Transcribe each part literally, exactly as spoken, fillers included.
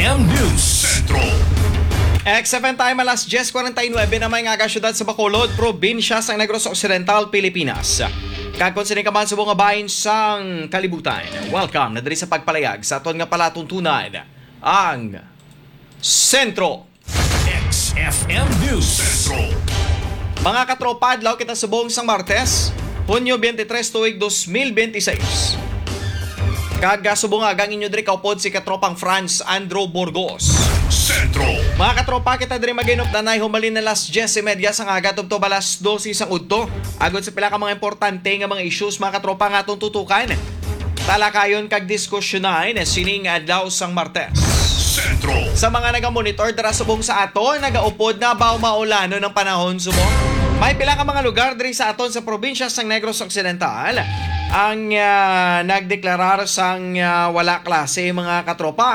M News Centro. X F M time alas diyes forty-nine na may nga syudad sa Bacolod, probinsya sa Negros Occidental, Pilipinas. Kagkon sining kaman sa mga bahin sang kalibutan. Welcome na diri sa pagpalayag sa aton nga palatuntunan ang Sentro. X F M News Centro. Mga katropa, adlaw kita subong sang Martes, Hunyo twenty-tres tuig twenty twenty-six. Kaga subong agang inyo diri kaupod si katropang Franz Andrew Burgos. Centro. Mga katropa, kita diri maginop na nay humalin na las diyes media sang aga tubto balas dose sang udto. Agod sa pila ka mga importante nga mga issues mga katropa nga atong tutukan. Talakayon kag diskusyonan sining adlaw sang Martes. Centro. Sa mga naga-monitor dira subong sa aton, nagaupod na baw maulano ng panahon sumo. May pila ka mga lugar diri sa aton sa probinsya sang Negros Occidental ang uh, nagdeklarar sang uh, wala klase mga katropa.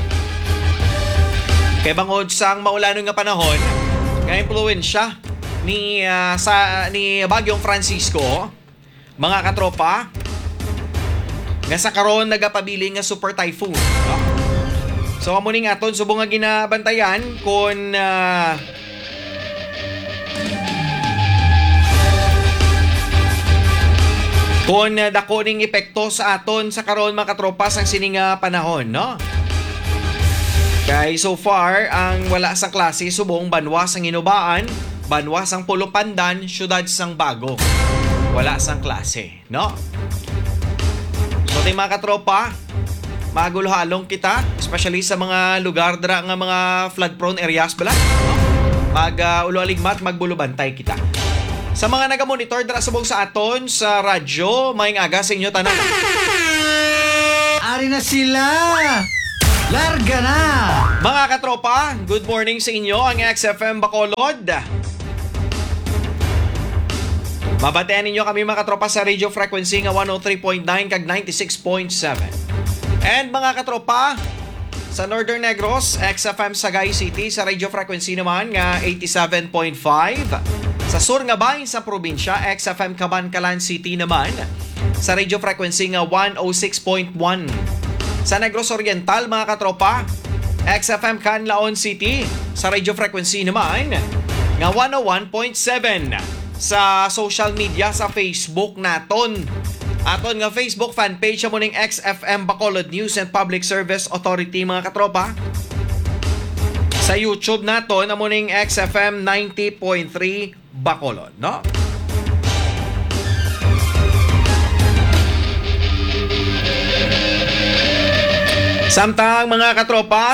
Kay bangod sang maulano nga panahon, nga impluwensya ni uh, sa ni Bagyong Francisco, mga katropa, nga sa karon nagapabili nga super typhoon. So amo ning aton subong nga ginabantayan kun uh, Kung uh, dako ning epekto sa aton sa karon mga katropa sang sininga panahon, no? Kay so far, ang wala sa klase subong banwa sang Inubaan, banwa sang Pulupandan, syudad sang Bago. Wala sang klase, no? So tay mga katropa, magulhalong kita, especially sa mga lugar dra nga mga flood prone areas bala, no? Mag uh, ulo-aligmat, magbulubantay kita. Sa mga naga-monitor dira subong sa aton sa radyo, maayong aga sa inyo tanan. Ari na sila! Larga na! Mga katropa, good morning sa inyo ang X F M Bacolod. Mabatean ninyo kami mga katropa sa radio frequency nga one oh three point nine kag ninety-six point seven. And mga katropa, sa Northern Negros, X F M Sagay City sa radio frequency naman nga eighty-seven point five. Sa sur nga bahin sa probinsya, X F M Cabancalan City naman sa radio frequency nga one oh six point one. Sa Negros Oriental, mga katropa, X F M Canlaon City sa radio frequency naman nga one oh one point seven. Sa social media, sa Facebook naton, aton nga Facebook fanpage mo ning X F M Bacolod News and Public Service Authority mga katropa. Sa YouTube naton amo ning X F M ninety point three Bacolod, no? Samtang mga katropa,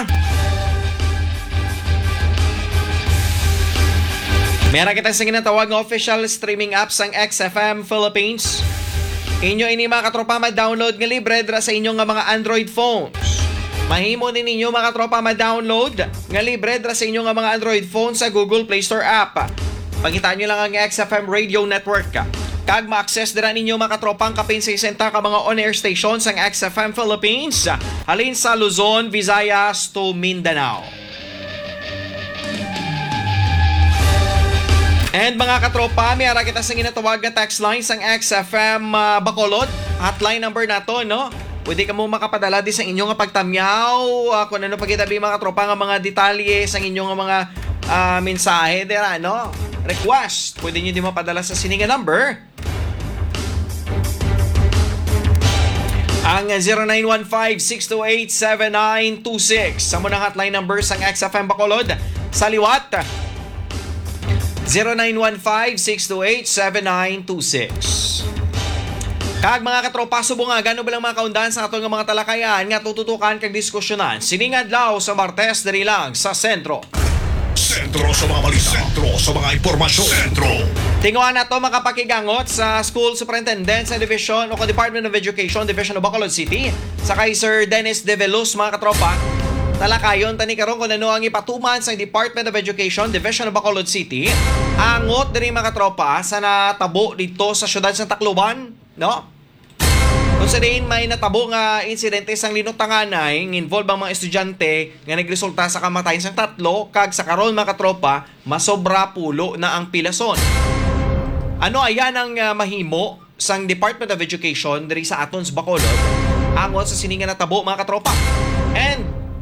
meron kita sa ginatawag ng official streaming apps ang X F M Philippines. Inyo ini mga katropa ma-download nga libre dra sa inyong nga mga Android phones. Mahimo din ninyo mga katropa ma-download nga libre dra sa inyong nga mga Android phones sa Google Play Store app. Pangitaan nyo lang ang X F M Radio Network. Kag ma-access dira ninyo mga katropang kapin sesenta ka mga on-air stations ang X F M Philippines halin sa Luzon, Visayas to Mindanao. And mga katropa, may ara kita sa ginatawag na text line sang X F M uh, Bacolod. Hotline number na to, no? Pwede ka mo makapadala di sa inyong pagtamyaw, uh, kung ano pagkitabi mga katropa nga mga detalye sa inyong mga uh, mensahe dira, no? Request. Pwede nyo di mapadala sa sininga number. Ang zero nine one five, six two eight, seven nine two six. Sa munang hotline number sang X F M Bacolod. Sa liwat, zero nine one five, six two eight, seven nine two six. Kag mga katropa, subong nga gano bilang mga kaundahan sa atong mga talakayan nga tututukan kag diskusyonan. Sining adlaw sa Martes diri lang sa Sentro. Sentro sa mga balita. Sentro sa mga impormasyon. Sentro. Tinguan na to makapakigangot sa School Superintendent sa Division o Department of Education, Division of Bacolod City. Sa kay Sir Dennis De Velos, mga katropa. Talakayon tani karon kung ano ang ipatuman sa Department of Education, Division of Bacolod City. Angot diri mga katropa sa natabo dito sa syudad sa Tacloban, no? Kung sa din may natabo nga insidente sang linutangan ay involve ang mga estudyante nga nagresulta sa kamatayan sang tatlo kag sa karon mga katropa masobra pulo na ang pilason. Ano ayan ang uh, mahimo sang Department of Education diri sa aton sa Bacolod angon sa sininga natabo mga katropa. And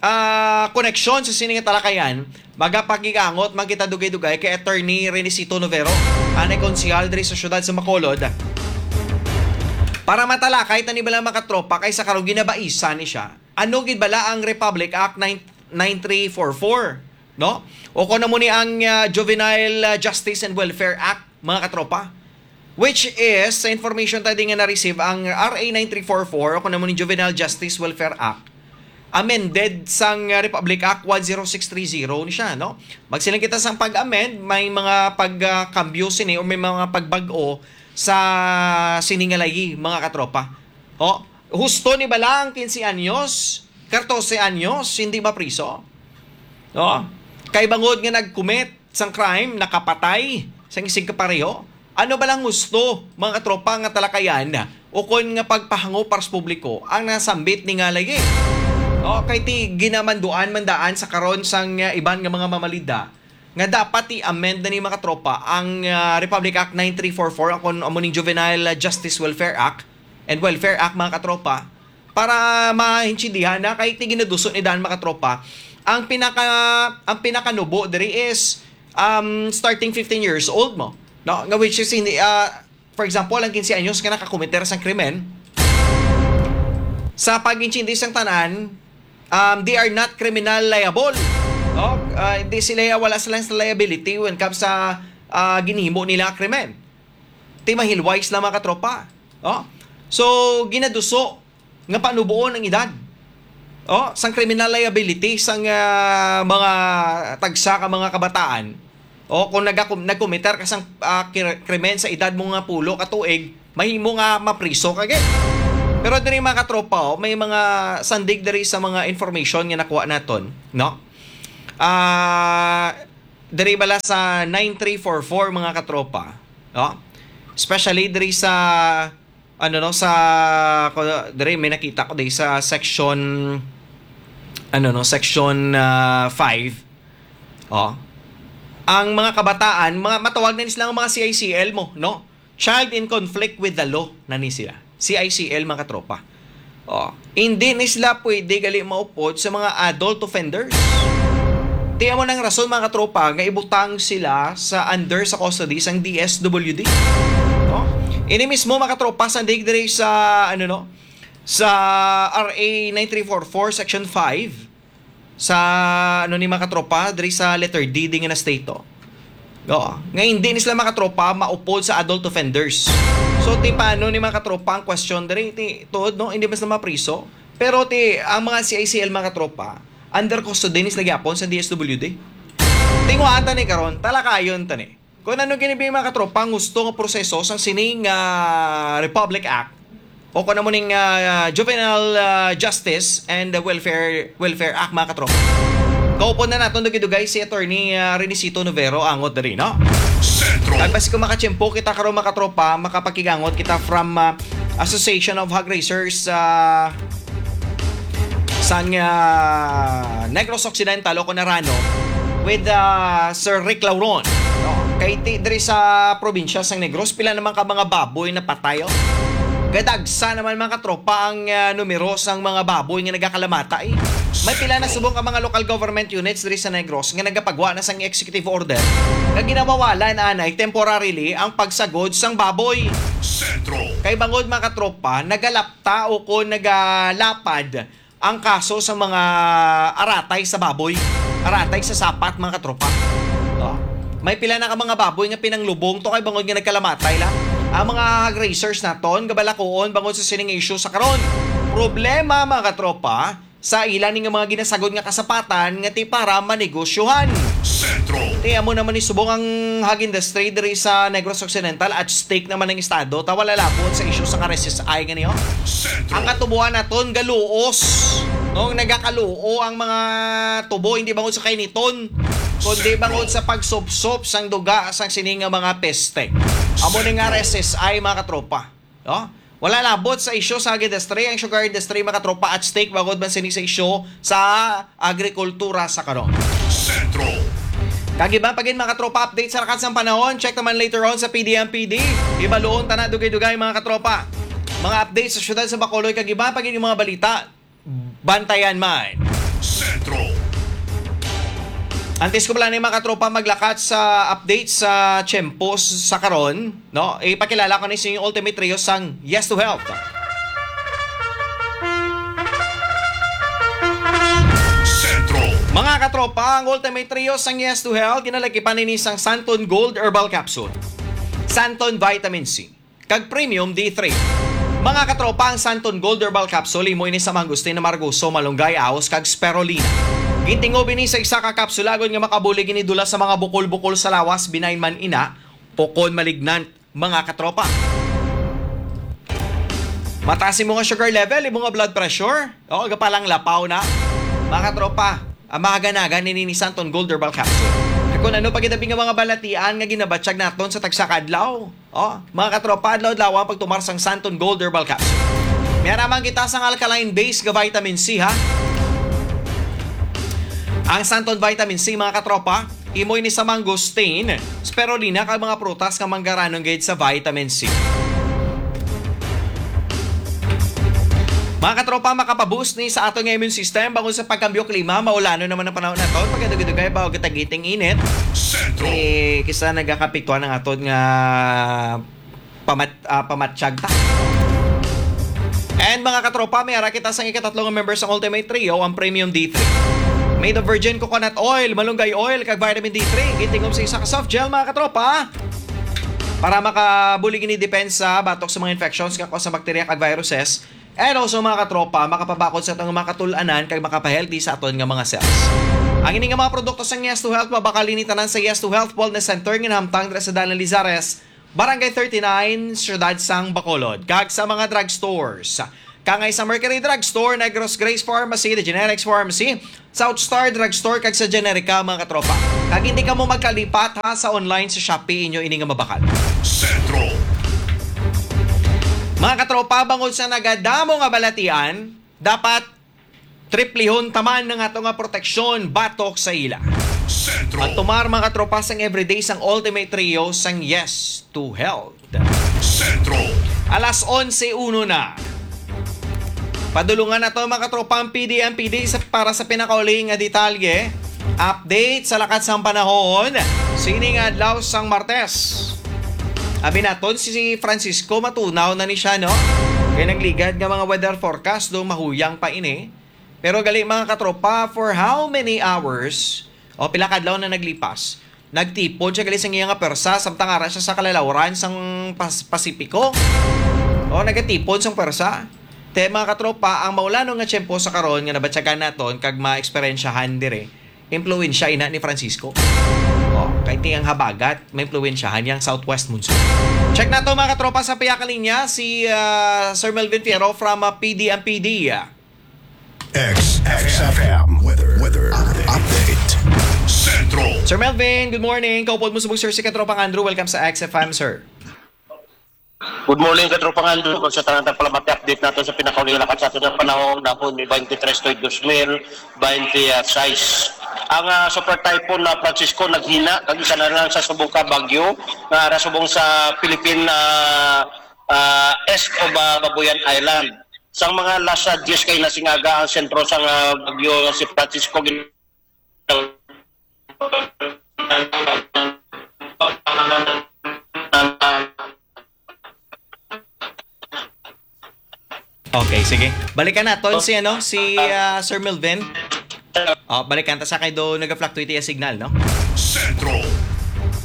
ah, koneksyon sa sining talakayan, magapagigangot magkita dugay-dugay kay Attorney Renisito Novero, anay konsihal diri sa syudad sa Bacolod. Para matalakay tani bala makatropa kay sa karong ginabaisa ni siya. Ano gid bala ang Republic Act nine three four four, no? O kuno mo ni ang uh, Juvenile Justice and Welfare Act, mga katropa. Which is, sa information tayo nga na-receive, ang R A nine three four four, o kuno mo ni Juvenile Justice Welfare Act, amended sang uh, Republic Act one oh six three oh ni siya, no? Magsilang kita sang pag-amend, may mga pagkambyo uh, sini o may mga pagbag-o sa siningalay, mga katropa. O, husto ni balang fifteen anyos, fourteen anyos, hindi mapriso. O, kay bangod nga nag-commit sang crime, nakapatay, sang isig kapareho, ano ba lang gusto, mga katropa nga talakayan, o kung nga pagpahango para sa publiko, ang nasambit ni nga lagi. O, kay ti ginamanduan, mandaan sa karon sang uh, iban nga mga mamalida, nga dapat i-amend na ni mga tropa ang uh, Republic Act nine three four four, ang amuning Juvenile Justice Welfare Act and Welfare Act, mga katropa, para mahinsindihan na kay ti ginaduso ni daan, mga katropa, ang pinaka ang pinakanubo diri is um, starting fifteen years old mo, no? Nga which is hindi uh, for example ang fifteen anyos ka nakakomiter sang krimen, sa pag-insindi sang tanan, um, they are not criminal liable. Oh, uh, hindi sila wala silang liability when comes sa uh, ginhimo nila krimen. Ti mahilwise lang, mga katropa. Oh. So ginaduso nga panubuon ang edad. Oh, sang criminal liability sang uh, mga tagsa ka mga kabataan. Oh, kung nag nagkomiter ka sang uh, krimen sa edad mo nga pulo ka tuig, mahimo nga mapriso kagid. Pero diri, mga katropa, oh, may mga sandig diri sa mga information nga nakuha naton, no? Ah, uh, diri bala sa nine three four four, mga katropa, no? Especially diri sa ano no sa diri may nakita ko diri sa section ano no section uh, five. Oh. Ang mga kabataan, mga matawag na nila mga C I C L mo, no? Child in conflict with the law na ni sila. C I C L, mga katropa. Oh, hindi ni sila pwede gali maupod sa mga adult offenders. Tiyan mo ng rason, mga katropa, nga ibutang sila sa under sa custody sang D S W D. No? Ini mismo, mga katropa, sa digdire sa ano no sa R A nine three four four section five sa ano ni, mga katropa, diri sa letter D ding na state to. No? Nga hindi ni sila, mga katropa, maupod sa adult offenders. So ti paano ni, mga katropa, ang question diri ti tuod no hindi basta mapriso, pero ti ang mga C I C L, mga katropa, under custody ni sila gyapon sa D S W D. Tingwa ata ni karon talakayon tani. Kung ano ginibi, mga katropa, gusto nga proseso sang sining uh, Republic Act o kung ano ning uh, Juvenile uh, Justice and uh, Welfare Welfare Act, mga katropa. Kaupon na natin dugay-dugay si Attorney uh, Renisito Novero angot diri, no? Sentro. Ay basi ko makachempo kita karon, mga katropa, makapakigangot kita from uh, Association of Hog Racers uh, sang uh, Negros Occidental o Conarano with uh, Sir Rick Lauron, no? Kay ti diri sa probinsya sang Negros, pila naman ka mga baboy na patayo. Gadagsa naman, mga katropa, ang uh, numero sang mga baboy nga nagakalamata eh. May pila na subong ka mga local government units diri sa Negros nga nagapagwa na sang executive order nga ginawawalan anay temporarily ang pagsagod sang baboy. Sentro. Kay bangod, mga katropa, nagalapta o kung nagalapad ang kaso sa mga aratay sa baboy, aratay sa sapat, mga katropa. Oh. May pila na ka mga baboy nga pinanglubong to kay bangod nga nagkalamatay lang. Ang mga hog racers naton gabalakoon bangod sa sining issue sa karon. Problema, mga katropa, sa ilan nga mga ginasagod nga kasapatan nga ti para manegosyohan. Sentro. Tiyan mo naman ni subong ang hog industry diri sa Negros Occidental at stake naman ng estado ta wala labot sa issue sa R S S I ganiyo. Sentro. Ang katubuan naton galuos. No, nagakaluo ang mga tubo hindi bangod sa kainiton, kundi bangod sa pagsopsop sang duga sang sining nga mga peste. Amo ning R S S I, mga katropa. No? Wala labot sa issue sa agri-industry, ang sugar industry, mga katropa, at stake bagod man sini sa issue sa agrikultura sa karon. Sentro. Kagiban pagin, mga katropa, update sa rakat sang panahon. Check naman later on sa P D M P D. Ibaluon tana dugay-dugay, mga katropa. Mga updates sa syudad sa Bacolod, kagiban pagin yung mga balita. Bantayan man. Sentro. Antes ko pala na yung mga katropa maglakat sa update sa Chempos sa karon, no? Ipakilala ko na sa yung ultimate trio sang Yes to Health. Sentro. Mga katropa, ang ultimate trio sang Yes to Health, kinalakipan ni isang Santon Gold Herbal Capsule, Santon Vitamin C, kag Premium D three. Mga katropa, ang Santon Gold Herbal Capsule, imo ini sa mangustin na marguso, malunggay, aos, kag spirulina. Gintingo bini sa isa ka kapsulagon nga makabulig ini dula sa mga bukol-bukol sa lawas, binayn man ina, pokon malignant, mga katropa. Matasin mo nga sugar level, imo nga blood pressure, o gapalang lapaw na. Mga katropa, ang mga ganagan ni ni Santon Gold Herbal Capsule. Kung ano pagitabi nga mga balatian nga ginabatsyag naton sa tagsakadlaw. Oh, mga katropa, adlaw-adlaw pag tumarsang Santon Gold Herbal Capsule. May naman kita sang alkaline base nga vitamin C ha. Ang Santon Vitamin C, mga katropa, imo ini sa mangosteen, spirulina kag mga prutas nga manggaranon gayud sa vitamin C. Mga katropa, makapaboost ni sa aton nga immune system bangon sa pagkambyo klima, maulano naman ang panahon nato, pagkadugay-dugay ba og tagiting init. Sentro. Eh kisa nagakapiktuan ng aton nga pamat uh, pamatsyag ta. And mga katropa, may ara kita sang ikatatlong members ng Ultimate Trio, ang Premium D three. Made of virgin coconut oil, malunggay oil, kag vitamin D three. Gitingom sa isa ka soft gel, mga katropa. Para makabulig ni depensa batok sa mga infections nga sa bacteria kag viruses. And also mga katropa, makapabakod sa itong makatulanan kag makapahealthy sa aton nga mga cells. Ang ini nga mga produkto sa Yes to Health, mabakalini tanan sa Yes to Health Wellness Center nga namtang dra sa Dalan Lizares, Barangay thirty-nine, Ciudad Sang Bacolod. Kag sa mga drugstores, kangay sa Mercury Drugstore, Negros Grace Pharmacy, The Generics Pharmacy, South Star Drugstore, kag sa Generica, mga katropa. Kag hindi ka mo magkalipat ha sa online sa Shopee inyo ini nga mabakal. Sentro. Mga katropa, bangod sa nagadamo nga balatian, dapat triplihon taman ng ato nga proteksyon batok sa ila. Sentro. At tumar mga katropa sang everyday sang ultimate trio sang Yes to Health. Sentro. Alas onse uno na. Padulungan na to mga katropa ang P D M P D sa, para sa pinakauling nga detalye. Update sa lakat sang panahon. Sining adlaw sang Martes. Abi naton si Francisco matunaw na ni siya, no? Kaya nagligad nga mga weather forecast do mahuyang pa ini. Pero gali mga katropa, for how many hours o pila kadlaw na naglipas, nagtipon siya gali sa iya nga persa samtang ara siya sa kalalawran sang pas Pasipiko. O nagatipon sang persa. Te mga katropa, ang maulano nga tiyempo sa karon nga nabatsagan naton kag ma-eksperyensyahan dire, impluwensya ina ni Francisco. O, kahit ang habagat, may impluwensyahan yang southwest monsoon. Check na to mga katropa sa piyaka linya, si uh, Sir Melvin Fierro from uh, P D M P D. X F M weather weather update. Sentro. Sir Melvin, good morning. Kaupod mo subog sir si Katropang Andrew. Welcome sa X F M, sir. Good morning, Katropang Andrew. Kung sa tanang palamati update natin sa pinakauling lakat sa atin ng panahon, dahon ni twenty-tres to two mil twenty-six. Ang uh, super typhoon na Francisco naghina, kag isa na lang sa subong ka Bagyo, na uh, subong sa Philippine uh, uh, east of uh, Babuyan Island. Sang mga last uh, days kay nasingaga ang sentro sa uh, Bagyo uh, si Francisco. Okay, sige. Balikan naton si ano, si uh, Sir Melvin. Oh, balikan ta sa kay do naga-fluctuate yung signal, no? Sentro.